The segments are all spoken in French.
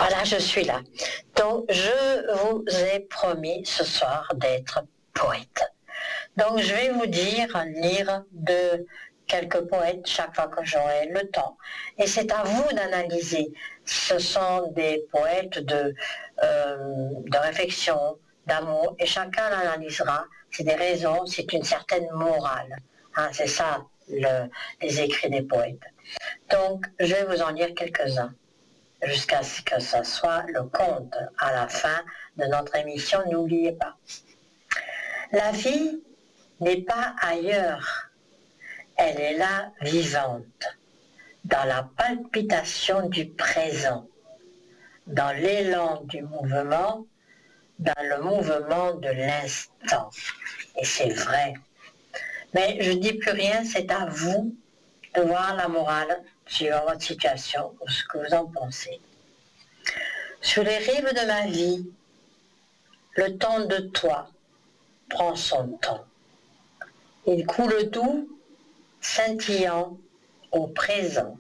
Voilà, je suis là. Donc, je vous ai promis ce soir d'être poète. Donc, je vais vous lire de quelques poètes chaque fois que j'aurai le temps. Et c'est à vous d'analyser. Ce sont des poètes de réflexion, d'amour, et chacun l'analysera. C'est des raisons, c'est une certaine morale. Hein, c'est ça, les écrits des poètes. Donc, je vais vous en lire quelques-uns jusqu'à ce que ce soit le compte à la fin de notre émission. N'oubliez pas. La vie n'est pas ailleurs, elle est là vivante, dans la palpitation du présent, dans l'élan du mouvement, dans le mouvement de l'instant. Et c'est vrai. Mais je ne dis plus rien, c'est à vous de voir la morale suivant votre situation ou ce que vous en pensez. Sur les rives de ma vie, le temps de toi prend son temps. Il coule doux, scintillant au présent.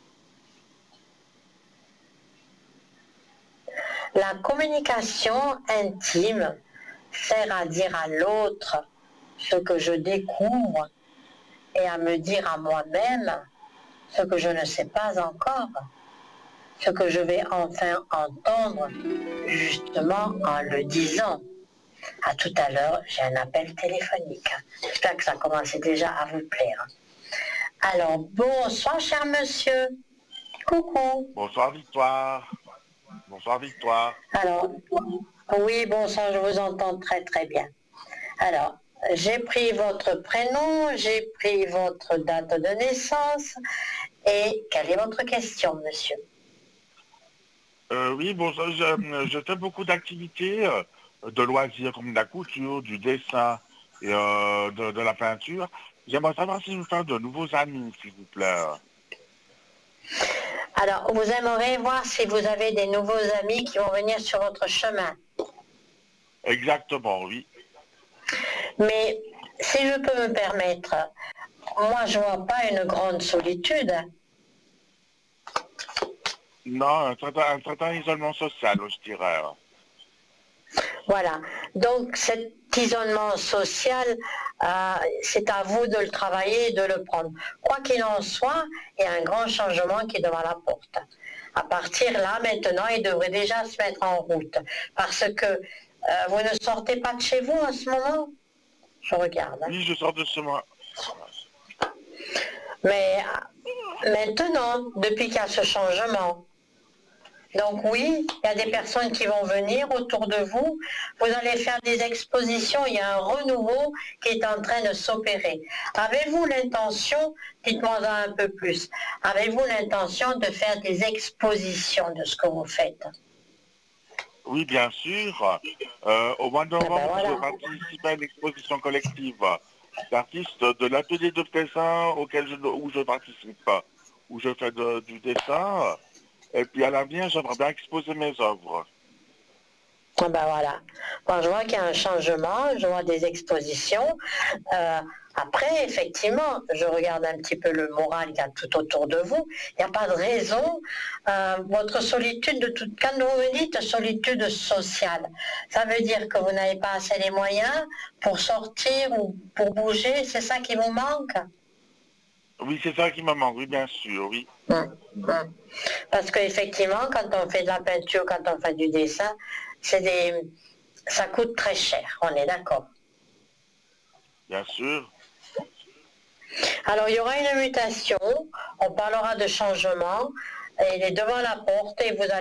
La communication intime sert à dire à l'autre ce que je découvre et à me dire à moi-même ce que je ne sais pas encore, ce que je vais enfin entendre justement en le disant. À tout à l'heure, j'ai un appel téléphonique. J'espère que ça commence déjà à vous plaire. Alors, bonsoir, cher monsieur. Coucou. Bonsoir Victoire. Bonsoir Victoire. Alors, oui, bonsoir, je vous entends très très bien. Alors, j'ai pris votre prénom, j'ai pris votre date de naissance, et quelle est votre question, monsieur? Oui, bonsoir. Je fais beaucoup d'activités de loisirs comme de la couture, du dessin et de la peinture. J'aimerais savoir si je veux faire de nouveaux amis, s'il vous plaît. Alors, vous aimeriez voir si vous avez des nouveaux amis qui vont venir sur votre chemin. Exactement, oui. Mais si je peux me permettre, moi je vois pas une grande solitude. Non, un certain isolement social, je dirais. Voilà. Donc cet isolement social, c'est à vous de le travailler et de le prendre. Quoi qu'il en soit, il y a un grand changement qui est devant la porte. À partir là, maintenant, il devrait déjà se mettre en route. Parce que vous ne sortez pas de chez vous en ce moment. Je regarde. Hein. Oui, je sors de ce mois. Mais maintenant, depuis qu'il y a ce changement, donc oui, il y a des personnes qui vont venir autour de vous. Vous allez faire des expositions. Il y a un renouveau qui est en train de s'opérer. Avez-vous l'intention, dites-moi un peu plus, avez-vous l'intention de faire des expositions de ce que vous faites? Oui, bien sûr. Au mois de Ah ben novembre, je voilà. participe à une exposition collective d'artistes de l'atelier de dessin où je participe, où je fais du dessin. Et puis à l'avenir, j'aimerais bien exposer mes œuvres. Ah ben voilà. Bon, je vois qu'il y a un changement, je vois des expositions. Après, effectivement, je regarde un petit peu le moral qu'il y a tout autour de vous. Il n'y a pas de raison. Votre solitude, quand vous me dites solitude sociale, ça veut dire que vous n'avez pas assez les moyens pour sortir ou pour bouger, c'est ça qui vous manque? Oui, c'est ça qui me manque, oui, bien sûr, oui. Hum. Parce qu'effectivement, quand on fait de la peinture, quand on fait du dessin, ça coûte très cher, on est d'accord. Bien sûr. Alors, il y aura une mutation, on parlera de changement, et il est devant la porte et vous allez